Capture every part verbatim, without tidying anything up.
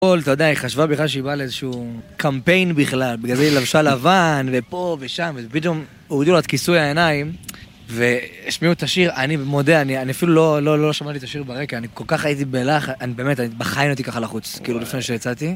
אתה יודע, היא חשבה בכלל שהיא באה לאיזשהו קמפיין בכלל, בגלל זה היא לבשה לבן, ופה ושם, ופתאום הורידו לה את כיסוי העיניים, והשמיעו את השיר. אני מודה, אני, אני אפילו לא, לא, לא שמעתי את השיר ברקע, אני כל כך הייתי בלח, אני באמת, אני בחיים הייתי ככה לחוץ, כאילו לפני שיצאתי,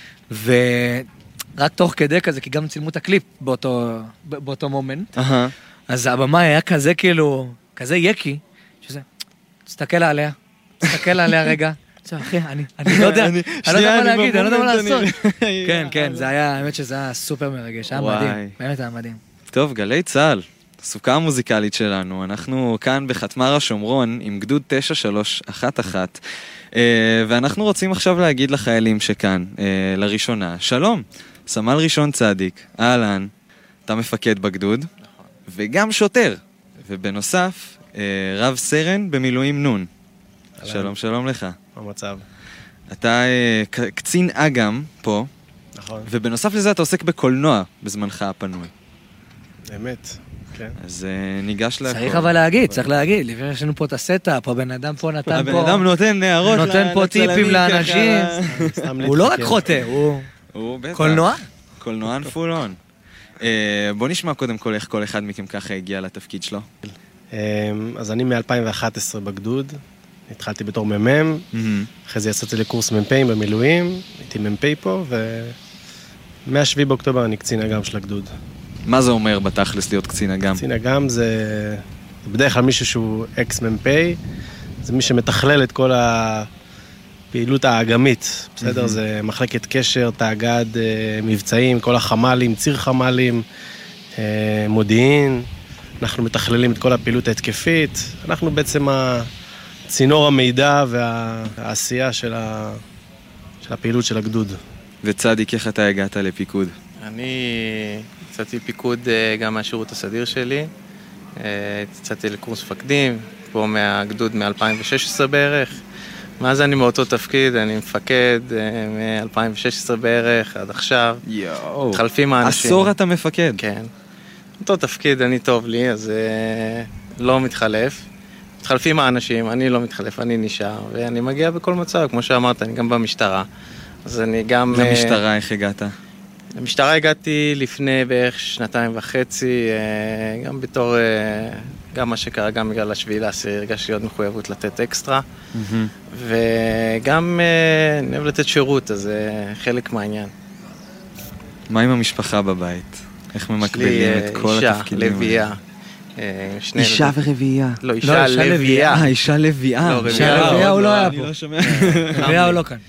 ורק תוך כדי כזה, כי גם צילמו את הקליפ באותו, באותו מומנט, אז הבמה היה כזה כאילו, כזה יקי, שזה, תסתכל עליה, תסתכל עליה רגע, אחי, אני לא יודע, אני לא יודע מה להגיד, אני לא יודע מה לעשות. כן, כן, זה היה, האמת שזה היה סופר מרגש, היה מדהים, באמת היה מדהים. טוב, גלי צהל, הסוכה המוזיקלית שלנו, אנחנו כאן בחתמר השומרון עם גדוד תשע שלוש אחת אחת, ואנחנו רוצים עכשיו להגיד לחיילים שכאן, לראשונה, שלום, סמל ראשון צדיק, אהלן, אתה מפקד בגדוד, וגם שוטר, ובנוסף, רב סרן במילואים נון. שלום, שלום לך. המצב. אתה קצין אגם פה, נכון. ובנוסף לזה אתה עוסק בקולנוע בזמנך הפנוי. באמת, כן. אז ניגש להכל. צריך אבל להגיד, צריך להגיד, לפני יש לנו פה את הסטאפ, הבן אדם פה נתן פה... הבן אדם נותן נערות, נותן פה טיפים לאנשים. הוא לא רק חוטא, הוא קולנוע. קולנוען פול און. בוא נשמע קודם כל איך כל אחד מכם ככה הגיע לתפקיד שלו. אז אני מ-אלפיים ואחת עשרה בגדוד, התחלתי בתור ממם, אחרי זה יצאתי לקורס ממפאים במילואים, הייתי ממפאי פה, ומה-שבעה באוקטובר אני קצין אגם של הגדוד. מה זה אומר בתכלס להיות קצין אגם? קצין אגם זה בדרך כלל מישהו שהוא אקס ממפאי, זה מי שמתכלל את כל הפעילות האגמית, בסדר? זה מחלקת קשר, תאגד, מבצעים, כל החמלים, ציר חמלים, מודיעין, אנחנו מתכללים את כל הפעילות ההתקפית, אנחנו בעצם צינור המידע והעשייה של, ה... של הפעילות של הגדוד. וצדיק, איך אתה הגעת לפיקוד? אני יצאתי פיקוד גם מהשירות הסדיר שלי, יצאתי לקורס מפקדים, פה מהגדוד מ-אלפיים ושש עשרה בערך, מאז אני מאותו תפקיד, אני מפקד מ-אלפיים ושש עשרה בערך עד עכשיו. יואו, מתחלפים האנשים. עשור אתה מפקד. כן. אותו תפקיד, אני טוב לי, אז לא מתחלף. מתחלפים האנשים, אני לא מתחלף, אני נשאר, ואני מגיע בכל מצב, כמו שאמרת, אני גם במשטרה. אז אני גם... למשטרה, איך הגעת? למשטרה הגעתי לפני בערך שנתיים וחצי, גם בתור, גם מה שקרה, גם בגלל השביעי לעשיר, הרגשתי עוד מחויבות לתת אקסטרה, וגם אני אוהב לתת שירות, אז זה חלק מהעניין. מה עם המשפחה בבית? איך ממקבלים את כל התפקידים? אישה, לביאה. אישה ורבייה. לא, אישה לביאה. אה, אישה לביאה. אישה לביאה הוא לא היה פה. אני לא שומע. לביאה הוא לא כאן.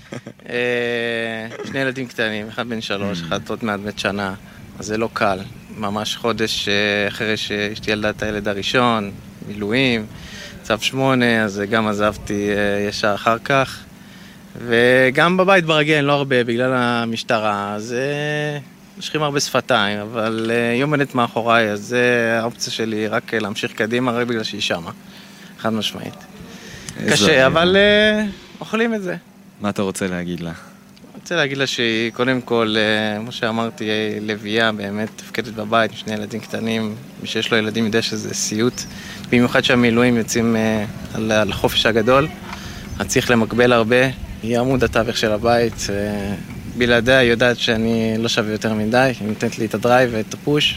שני ילדים קטנים, אחד בן שלוש, אחד עוד מעט בן שנה, אז זה לא קל. ממש חודש אחרי שאשתי ילדה את הילד הראשון, מילואים, צו שמונה, אז גם עזבתי ישר אחר כך. וגם בבית ברגיל, לא הרבה, בגלל המשטרה, אז... נשכים הרבה שפתיים, אבל יום ענת מאחוריי, אז זה האופציה שלי רק להמשיך קדימה, רק בגלל שהיא שמה. חד משמעית. קשה, אבל אוכלים את זה. מה אתה רוצה להגיד לה? רוצה להגיד לה שהיא, קודם כל, כמו שאמרתי, לביאה, באמת תפקדת בבית, עם שני ילדים קטנים, מי שיש לו ילדים יודע שזה סיוט. במיוחד שהמילואים יוצאים על החופש הגדול, אז צריך למקבל הרבה. היא עמוד התווך של הבית, בלעדיה היא יודעת שאני לא שווה יותר מדי, היא נותנת לי את הדרייב ואת הפוש,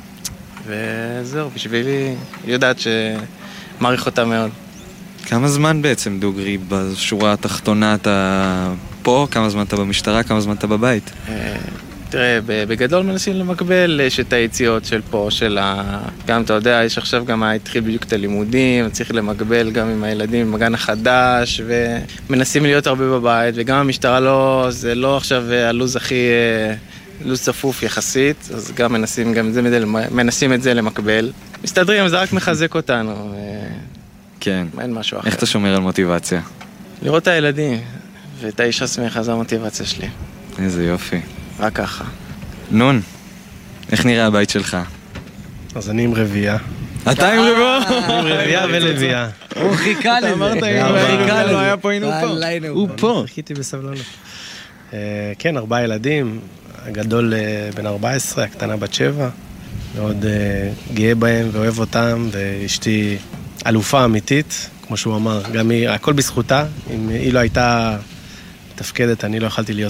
וזהו, בשבילי היא יודעת שמעריך אותה מאוד. כמה זמן בעצם דוגרי בשורה התחתונה אתה פה? כמה זמן אתה במשטרה? כמה זמן אתה בבית? תראה, בגדול מנסים למקבל שאת היציאות של פה, של ה... גם אתה יודע, יש עכשיו גם התחיל בדיוק את הלימודים, צריך למקבל גם עם הילדים במגן החדש, ומנסים להיות הרבה בבית, וגם המשטרה לא, זה לא עכשיו הלוז הכי, לוז צפוף יחסית, אז גם מנסים, גם זה, מנסים את זה למקבל. מסתדרים, זה רק מחזק אותנו. כן. אין משהו אחר. איך אתה שומר על מוטיבציה? לראות את הילדים, ואת האיש עצמך, זו המוטיבציה שלי. איזה יופי. רק ככה. נון, איך נראה הבית שלך? אז אני עם רבייה. אתה עם רבייה? עם רבייה ולבייה. הוא חיכה לזה. אמרת עם רבייה, לא היה פה, הנה הוא פה. הוא פה. חיכיתי בסבלנות. כן, ארבעה ילדים, הגדול בן ארבע עשרה, הקטנה בת שבע. מאוד גאה בהם ואוהב אותם, ואשתי אלופה אמיתית, כמו שהוא אמר, גם היא, הכל בזכותה. אם היא לא הייתה... מתפקדת, אני לא יכלתי להיות